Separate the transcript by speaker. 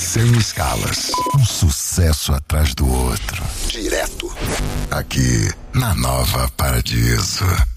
Speaker 1: sem escalas, um sucesso atrás do outro, direto, aqui na Nova Paradiso.